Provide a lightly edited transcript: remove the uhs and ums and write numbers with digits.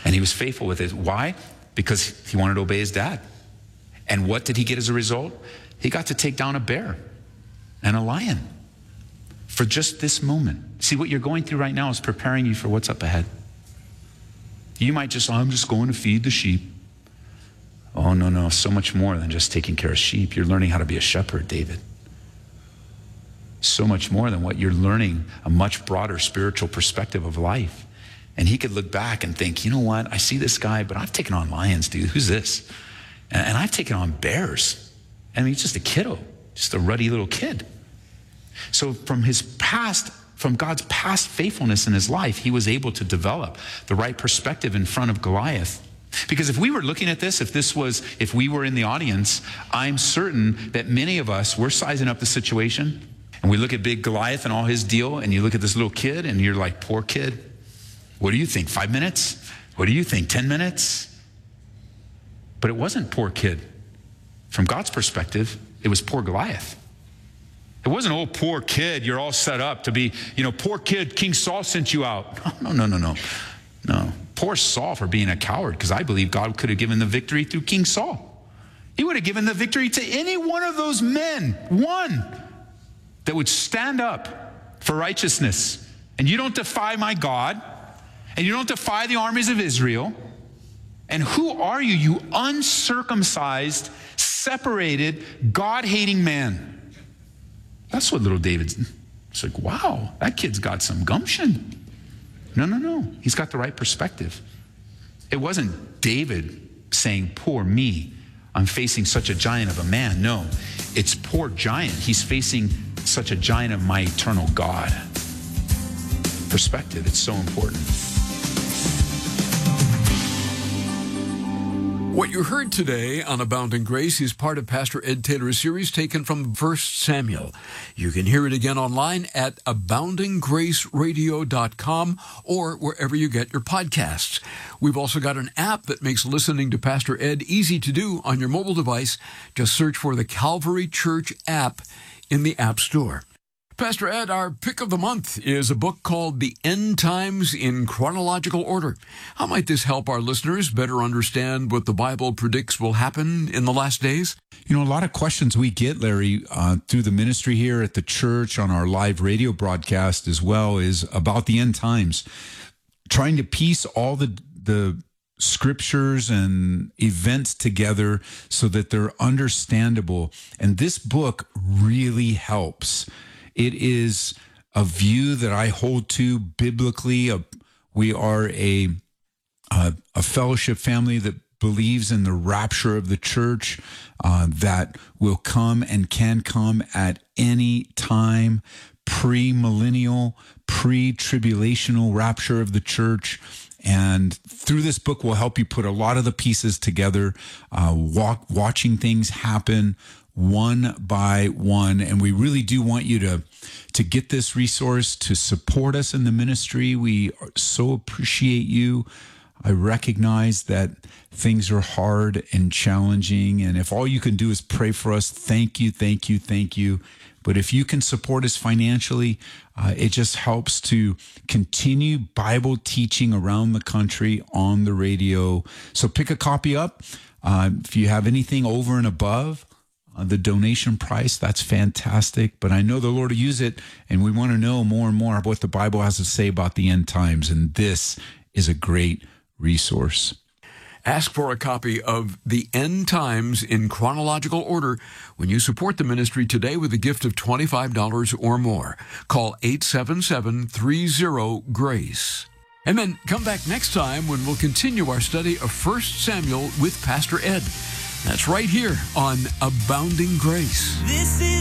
And he was faithful with it. Why? Because he wanted to obey his dad. And what did he get as a result? He got to take down a bear and a lion for just this moment. See, what you're going through right now is preparing you for what's up ahead. You might just, I'm just going to feed the sheep. Oh, no, so much more than just taking care of sheep. You're learning how to be a shepherd, David. So much more than what you're learning, a much broader spiritual perspective of life. And he could look back and think, you know what? I see this guy, but I've taken on lions, dude. Who's this? And I've taken on bears. I mean, he's just a kiddo, just a ruddy little kid. So from his past, from God's past faithfulness in his life, he was able to develop the right perspective in front of Goliath. Because if we were looking at this, if we were in the audience, I'm certain that many of us, we're sizing up the situation, and we look at big Goliath and all his deal, and you look at this little kid, and you're like, poor kid. What do you think, 5 minutes? What do you think, 10 minutes? But it wasn't poor kid. From God's perspective, it was poor Goliath. It wasn't, oh, poor kid, you're all set up to be, poor kid, King Saul sent you out. No. Poor Saul for being a coward, because I believe God could have given the victory through King Saul. He would have given the victory to any one of those men, one, that would stand up for righteousness. And you don't defy my God, and you don't defy the armies of Israel. And who are you, you uncircumcised, separated, God-hating man? That's what little David's. It's like, wow, that kid's got some gumption. No. He's got the right perspective. It wasn't David saying, poor me, I'm facing such a giant of a man. No, it's poor giant. He's facing such a giant of my eternal God. Perspective, it's so important. What you heard today on Abounding Grace is part of Pastor Ed Taylor's series taken from 1 Samuel. You can hear it again online at aboundinggraceradio.com or wherever you get your podcasts. We've also got an app that makes listening to Pastor Ed easy to do on your mobile device. Just search for the Calvary Church app in the App Store. Pastor Ed, our pick of the month is a book called The End Times in Chronological Order. How might this help our listeners better understand what the Bible predicts will happen in the last days? A lot of questions we get, Larry, through the ministry here at the church, on our live radio broadcast as well, is about the end times. Trying to piece all the scriptures and events together so that they're understandable. And this book really helps. It is a view that I hold to biblically. We are a fellowship family that believes in the rapture of the church that will come and can come at any time, pre-millennial, pre-tribulational rapture of the church. And through this book, we'll help you put a lot of the pieces together, watching things happen one by one. And we really do want you to get this resource, to support us in the ministry. We so appreciate you. I recognize that things are hard and challenging. And if all you can do is pray for us, thank you. But if you can support us financially, it just helps to continue Bible teaching around the country on the radio. So pick a copy up. If you have anything over and above the donation price, that's fantastic. But I know the Lord will use it, and we want to know more and more what the Bible has to say about the end times. And this is a great resource. Ask for a copy of The End Times in Chronological Order when you support the ministry today with a gift of $25 or more. Call 877-30-GRACE. And then come back next time when we'll continue our study of 1 Samuel with Pastor Ed. That's right here on Abounding Grace.